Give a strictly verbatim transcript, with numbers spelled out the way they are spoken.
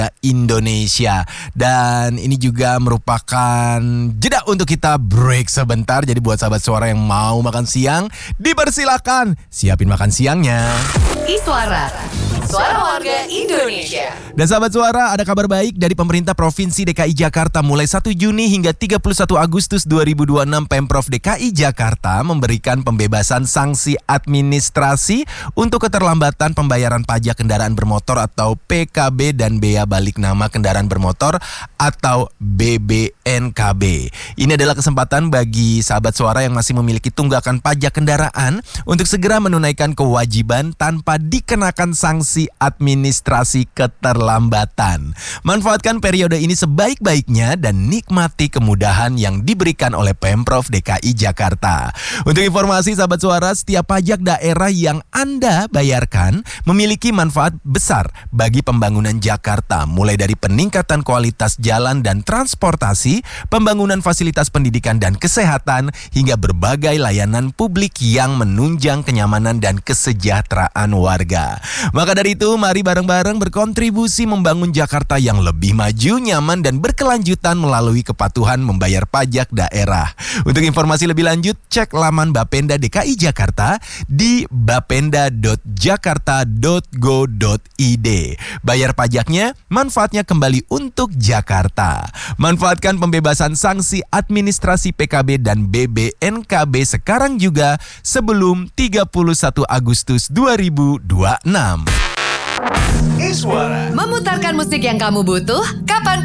Indonesia. Dan ini juga merupakan jeda untuk kita break sebentar. Jadi buat sahabat suara yang mau makan siang, dipersilakan siapin makan siangnya. Iswara, suara warga Indonesia. Dan sahabat suara, ada kabar baik dari pemerintah Provinsi D K I Jakarta. Mulai satu Juni hingga tiga puluh satu Agustus dua ribu dua puluh enam, Pemprov D K I Jakarta memberikan pembebasan sanksi administrasi untuk keterlambatan pembayaran pajak kendaraan bermotor atau P K B dan bea balik nama kendaraan bermotor atau B B N K B. Ini adalah kesempatan bagi sahabat suara yang masih memiliki tunggakan pajak kendaraan untuk segera menunaikan kewajiban tanpa dikenakan sanksi administrasi keterlambatan. Manfaatkan periode ini sebaik-baiknya dan nikmati kemudahan yang diberikan oleh Pemprov D K I Jakarta. Untuk informasi sahabat suara, setiap pajak daerah yang Anda bayarkan memiliki manfaat besar bagi pembangunan Jakarta, mulai dari peningkatan kualitas jalan dan transportasi, pembangunan fasilitas pendidikan dan kesehatan, hingga berbagai layanan publik yang menunjang kenyamanan dan kesejahteraan warga. Maka dari itu, mari bareng-bareng berkontribusi membangun Jakarta yang lebih maju, nyaman, dan berkelanjutan melalui kepatuhan membayar pajak daerah. Untuk informasi lebih lanjut, cek laman Bapenda D K I Jakarta di bapenda dot jakarta dot go dot i d. Bayar pajaknya, manfaatnya kembali untuk Jakarta. Manfaatkan pembebasan sanksi administrasi P K B dan B B N K B sekarang juga sebelum tiga puluh satu Agustus dua ribu dua puluh enam. Iswara, memutarkan musik yang kamu butuh kapan